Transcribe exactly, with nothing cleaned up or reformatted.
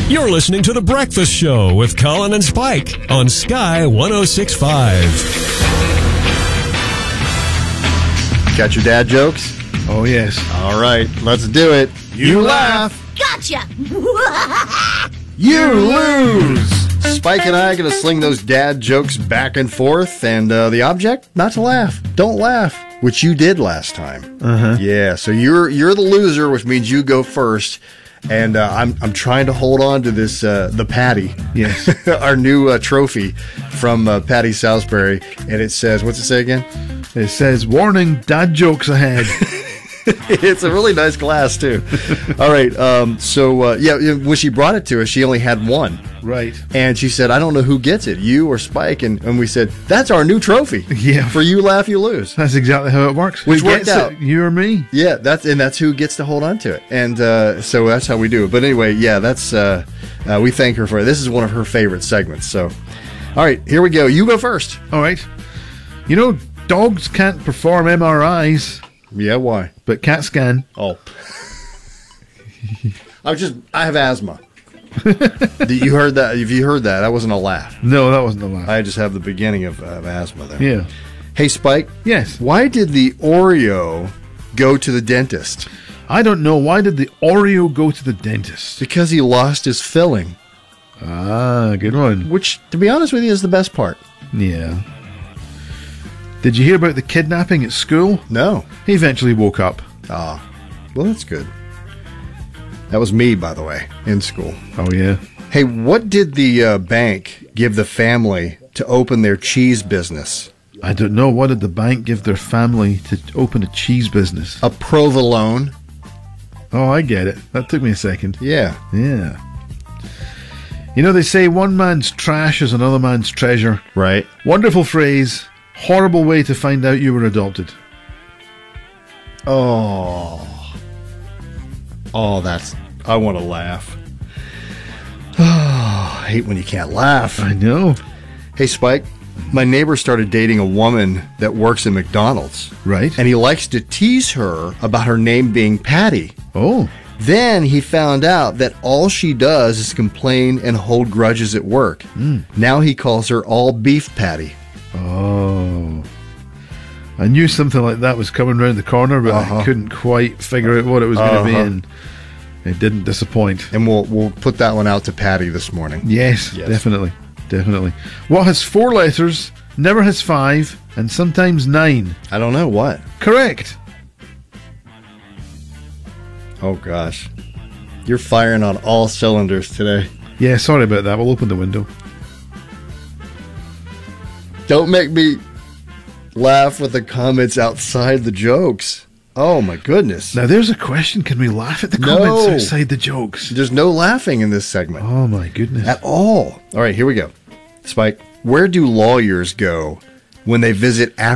You're listening to The Breakfast Show with Colin and Spike on Sky one oh six point five. Got your dad jokes? Oh, yes. All right, let's do it. You, you laugh. Gotcha. You lose. Spike and I are going to sling those dad jokes back and forth, and uh, the object, not to laugh. Don't laugh, which you did last time. Uh-huh. Yeah, so you're you're the loser, which means you go first. And uh, I'm I'm trying to hold on to this uh, the Patty, yes, our new uh, trophy from uh, Patty Salisbury, and it says, what's it say again? It says, "Warning, dad jokes ahead." It's a really nice glass too. All right, um, so uh, yeah, when she brought it to us, she only had one. Right. And she said, "I don't know who gets it, you or Spike." And, and we said, "That's our new trophy." Yeah. For you laugh, you lose. That's exactly how it works. Which Who worked gets out. It, you or me. Yeah, that's and that's who gets to hold on to it. And uh, so that's how we do it. But anyway, yeah, that's uh, uh, we thank her for it. This is one of her favorite segments. So, all right, here we go. You go first. All right. You know, dogs can't perform M R Is. Yeah, why? But cats can. Oh. I was just, I have asthma. You heard that? Have you heard that? That wasn't a laugh. No, that wasn't a laugh. I just have the beginning of, of asthma there. Yeah. Hey, Spike. Yes. Why did the Oreo go to the dentist? I don't know. Why did the Oreo go to the dentist? Because he lost his filling. Ah, good one. Which, to be honest with you, is the best part. Yeah. Did you hear about the kidnapping at school? No. He eventually woke up. Ah, well, that's good. That was me, by the way, in school. Oh, yeah. Hey, what did the uh, bank give the family to open their cheese business? I don't know. What did the bank give their family to open a cheese business? A provolone. Oh, I get it. That took me a second. Yeah. Yeah. You know, they say one man's trash is another man's treasure. Right. Wonderful phrase. Horrible way to find out you were adopted. Oh. Oh, that's... I want to laugh. Oh, I hate when you can't laugh. I know. Hey, Spike. My neighbor started dating a woman that works at McDonald's. Right. And he likes to tease her about her name being Patty. Oh. Then he found out that all she does is complain and hold grudges at work. Mm. Now he calls her All Beef Patty. Oh. I knew something like that was coming around the corner, but uh-huh. I couldn't quite figure out what it was going to uh-huh. be, and it didn't disappoint. And we'll we'll put that one out to Patty this morning. Yes, yes. definitely. Definitely. What has four letters, never has five, and sometimes nine? I don't know. What? Correct. Oh, gosh. You're firing on all cylinders today. Yeah, sorry about that. We'll open the window. Don't make me laugh with the comments outside the jokes. Oh, my goodness. Now, there's a question. Can we laugh at the No. comments outside the jokes? There's no laughing in this segment. Oh, my goodness. At all. All right, here we go. Spike, where do lawyers go when they visit Africa?